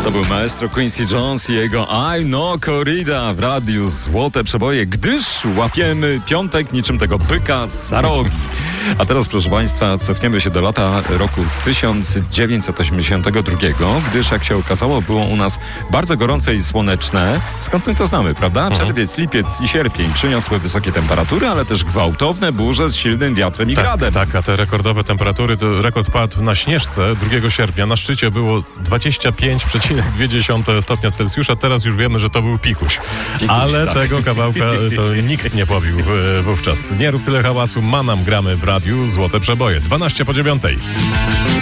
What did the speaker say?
To był maestro Quincy Jones i jego I Know Corrida w radiu Złote Przeboje, gdyż łapiemy piątek niczym tego byka za rogi. A teraz, proszę Państwa, cofniemy się do lata roku 1982, gdyż, jak się okazało, było u nas bardzo gorące i słoneczne. Skąd my to znamy, prawda? Czerwiec, lipiec i sierpień przyniosły wysokie temperatury, ale też gwałtowne burze z silnym wiatrem i gradem. Tak, a te rekordowe temperatury, to rekord padł na Śnieżce 2 sierpnia. Na szczycie było 25,2 stopnia Celsjusza. Teraz już wiemy, że to był pikuś. Ale tak. tego kawałka to nikt nie pobił wówczas. Nie rób tyle hałasu, Manam gramy w radiu Złote Przeboje. 12 po 9.